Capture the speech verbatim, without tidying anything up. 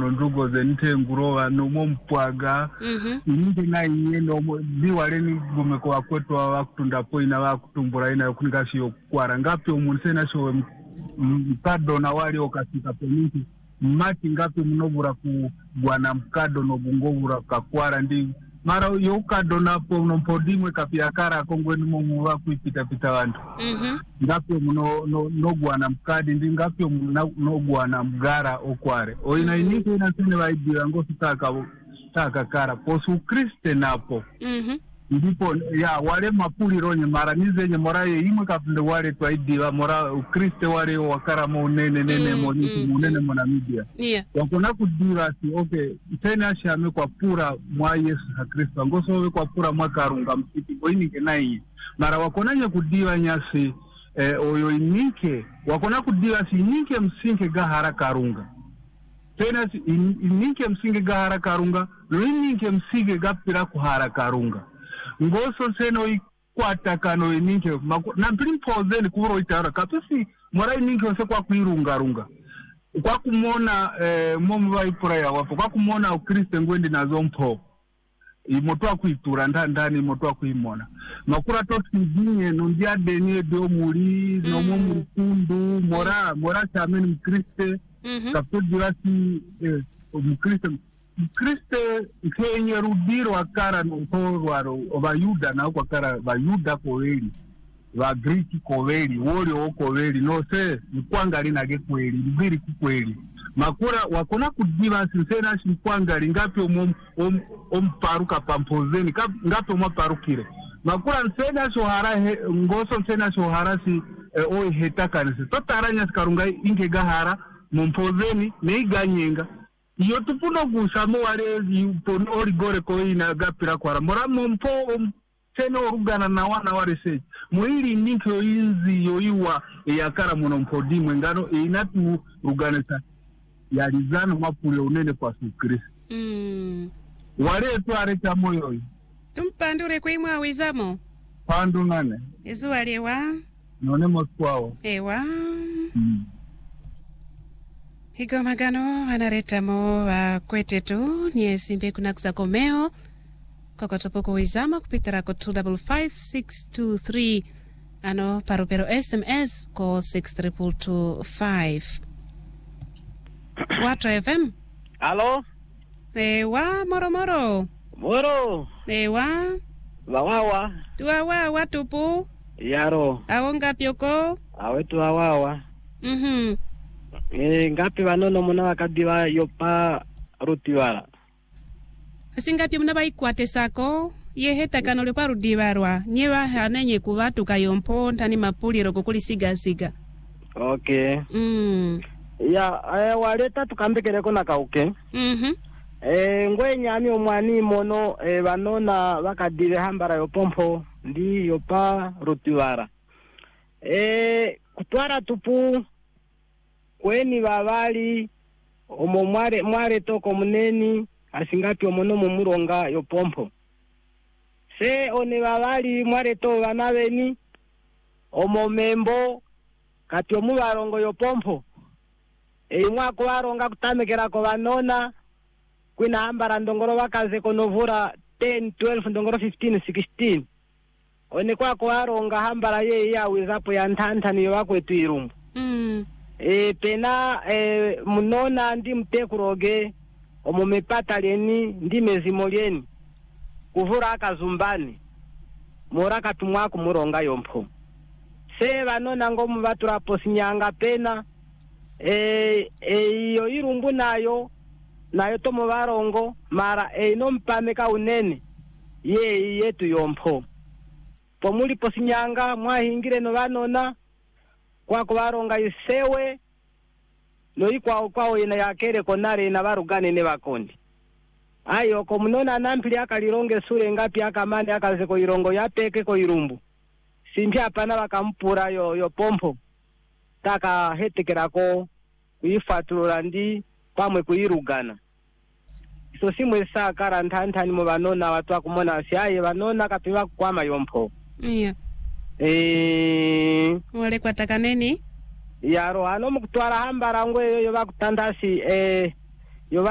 muno ndugo zenite ngurowa no mompwaga Mhm. inike na yendo biwaleni gomeko wakwetu wakutunda poina wakutumbura ina yokunikashiyo kwara ngapi umuntu sena sho mkado na wali okasika peniki mati ngapi munobura ku bwana mkado no bungobura kakwara ndi mara yokado napo unompodimwe kapiakara kongweni mu wakuipita pita wantu. Mhm. Ngapi muno no no bwana mkadi ndi ngapi no bwana mgara okware oina inike ina sene baidira ngo sitaka taka kara posu Kriste napo. Mhm. Ndipo ya wale mapuliro nye mara nizenye moraye imwe kapunde wale twaidiwa mora Kriste wale wakara mo nene nene mo niti mo nene mo Namibia. Yeah. Wakona kudira si okay tena shame kwa pura mwa Yesu ha Kristo ngoso we kwa pura mwa karunga msiti oini kenai mara wakona nye kudiwa nyasi eh, oyo inike wakona kudiwa si inike msinke gahara karunga tena si in, inike msinke gahara karunga lo inike msinke gapira kuhara karunga ngoso seno ikwata kano ininke na mpili mpozeni kuburo itara kapisi mora ininke ose kwa kuirunga runga kwa kumona eh, momu wa ipura ya wapo kwa kumona ukriste ngwendi na zompo imotoa kuitura ndani imotoa kuimona makura tosi njinye nundia denye dio muri mm. no momu mkundu mora mora chameni mkriste Mhm. kapisi durasi eh, mkriste Kriste kenye rudiro akara ntorwaro obayuda na kwa kara bayuda kweli ba Greek kweli wole okweli no se mkwanga linage kweli mbiri kweli makura wakona kudiva sisena shikwanga lingapi om om omparuka pampozeni ngapi omaparukire makura nsena shohara ngoso nsena shohara si eh, oi hetakanisi totaranya sikarunga inge gahara mumpozeni neiganyenga iyo tupuno gusamo wale yupono origore ko ina gapira kwara mora mompo teno orugana na wana wa research muili ninko inzi yoiwa yakara muno mpodimwe ngano inatu ruganesa yalizano mapule unene kwa Kristo. Mm. Wale tu areta moyo Tumpandure kwa imwa wizamo pandu nane Yesu walewa none moskwao ewa mm. Higo magano anaretamo wa kwetetu nye simbe kuna kusakomeo kokotopoko wizama kupitara ko two five five six two three ano parupero S M S ko six triple two five. Watu F M. Halo? Ewa moro moro. Moro. Ewa. Wawawa. Tuwawa watupu. Yaro. Awo ngapi oko? Awetu wawawa. Mhm. E, ngapi wanono muna wakadiwa yopa rutiwara. Asingapi muna baikwate sako? Yeheta kano lepa rudiwarwa. Nyewa hanenye kuvatu kayompo ntani mapuliro kukuli siga siga. Okay. Mm. Ya, e, waleta tukambekele kona kauke. Mhm. E, ngwe nyami omwani mono e, wanona wakadiwe hambara yopompo ndi yopa rutiwara. E, kutwara tupu kweni babali omo mware mware toko muneni asingapi omono mumuronga yopompo se one babali mware to banabeni omo membo kati omu barongo yopompo e mwako baronga kutamekera ko banona kwina hambara ndongoro bakaze konovura ten twelve ndongoro fifteen sixteen one kwa ko baronga hambara ye yawe zapo ya ntanta niyo bakwetu irumbu Mm. E pena e, munona ndi mtekuroge omumepata leni ndi mezimo leni kuvura akazumbani mora katumwa kumuronga yompo se banona ngo mubatura posinyanga pena e e yo irumbu nayo nayo to mubarongo mara e no mpameka unene ye yetu yompo pomuli posinyanga mwahingire no banona kwa kubaronga isewe no ikwa kwao ina yakere konare na barugane ne bakondi ayo ko munona nampili akalironge sure ngapi akamane akaze ko irongo yapeke ko irumbu simbi apana bakampura yo yo pompo taka hetekera ko kuifatura ndi pamwe kuirugana so simwe sa karantantani mu banona watu akumona siaye banona kapiwa kwama yompo Yeah. Eh Wale kwa takaneni? Yaro ano mukutwara hambara ngwe yo bakutandasi eh